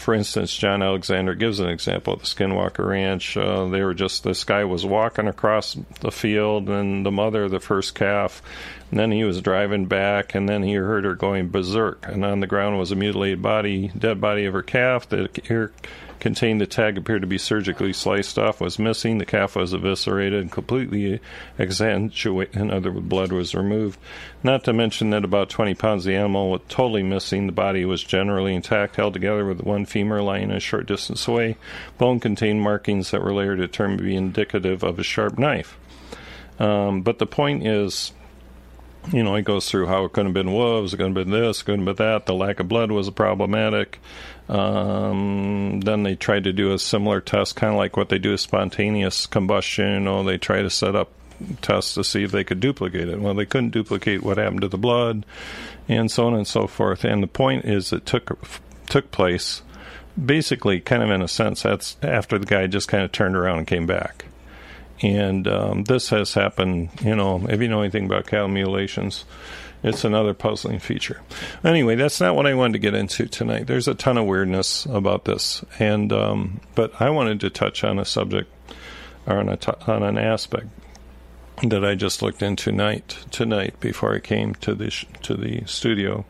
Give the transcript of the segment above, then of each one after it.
for instance, John Alexander gives an example at the Skinwalker Ranch. This guy was walking across the field, and the mother of the first calf, and then he was driving back, and then he heard her going berserk, and on the ground was a mutilated dead body of her calf. The ear contained the tag appeared to be surgically sliced off, was missing. The calf was eviscerated and completely accentuated, and other blood was removed. Not to mention that about 20 pounds of the animal was totally missing. The body was generally intact, held together with one femur lying a short distance away. Bone contained markings that were later determined to be indicative of a sharp knife. But the point is, he goes through how it couldn't have been wolves, it couldn't have been this, it couldn't have been that. The lack of blood was problematic. Then they tried to do a similar test, kind of like what they do with spontaneous combustion. They try to set up tests to see if they could duplicate it. Well, they couldn't duplicate what happened to the blood, and so on and so forth. And the point is, it took place basically, kind of in a sense, that's after the guy just kind of turned around and came back. And this has happened, if you know anything about cattle mutilations, it's another puzzling feature. Anyway, that's not what I wanted to get into tonight. There's a ton of weirdness about this, and but I wanted to touch on a subject, or on an aspect that I just looked into tonight before I came to the studio.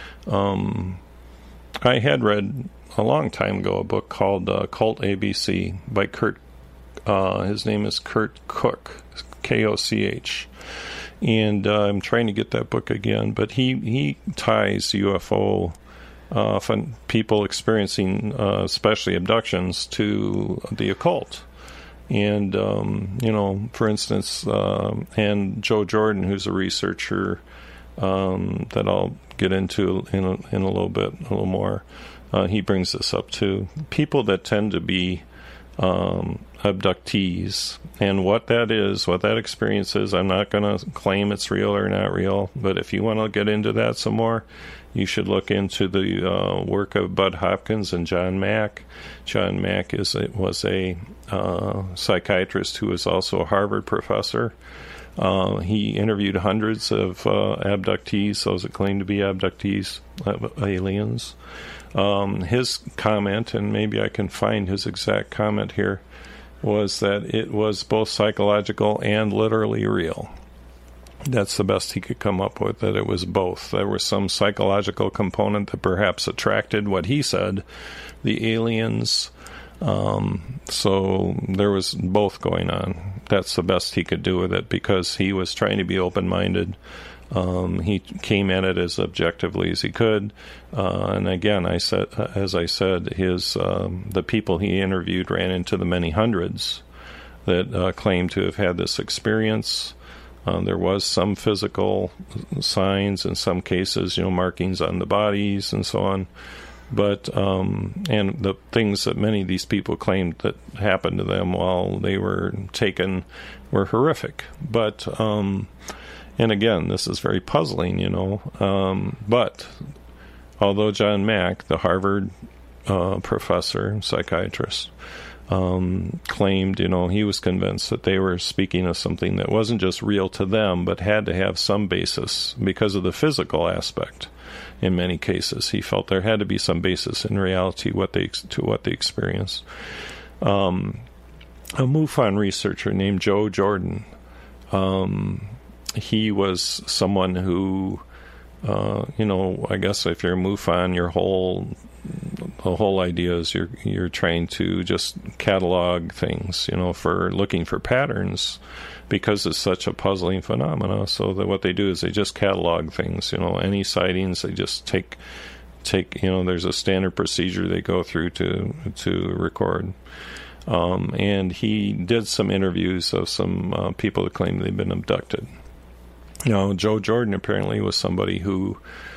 I had read a long time ago a book called Cult ABC by Kurt. His name is Kurt Koch, Koch. And I'm trying to get that book again, but he ties UFO, people experiencing, especially abductions, to the occult. And, for instance, and Joe Jordan, who's a researcher that I'll get into in a little more, he brings this up too. People that tend to be abductees, and what that experience is, I'm not going to claim it's real or not real, but if you want to get into that some more, you should look into the work of Bud Hopkins and John Mack. John Mack was a psychiatrist who was also a Harvard professor. He interviewed hundreds of abductees, those that claim to be abductees of aliens. His comment, and maybe I can find his exact comment here, was that it was both psychological and literally real. That's the best he could come up with, that it was both. There was some psychological component that perhaps attracted what he said, the aliens. So there was both going on. That's the best he could do with it, because he was trying to be open-minded. He came at it as objectively as he could, and again, as I said, the people he interviewed ran into the many hundreds that claimed to have had this experience. There was some physical signs in some cases, markings on the bodies and so on. But and the things that many of these people claimed that happened to them while they were taken were horrific. But and again, this is very puzzling, but although John Mack, the Harvard professor, psychiatrist, claimed, he was convinced that they were speaking of something that wasn't just real to them, but had to have some basis because of the physical aspect. In many cases, he felt there had to be some basis in reality to what they experienced. A MUFON researcher named Joe Jordan, he was someone who, I guess if you're a MUFON, the whole idea is you're trying to just catalog things, for looking for patterns, because it's such a puzzling phenomena. So that what they do is they just catalog things, any sightings, they just take, there's a standard procedure they go through to record. And he did some interviews of some people that claimed they'd been abducted. Joe Jordan apparently was somebody who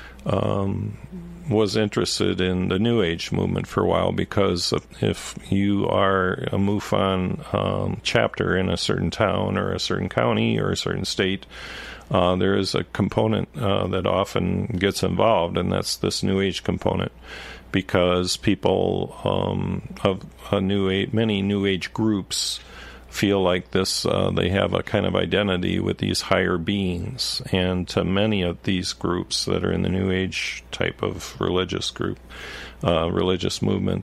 was interested in the New Age movement for a while, because if you are a MUFON chapter in a certain town or a certain county or a certain state, there is a component that often gets involved, and that's this New Age component, because people of many New Age groups feel like this, they have a kind of identity with these higher beings. And to many of these groups that are in the New Age type of religious movement,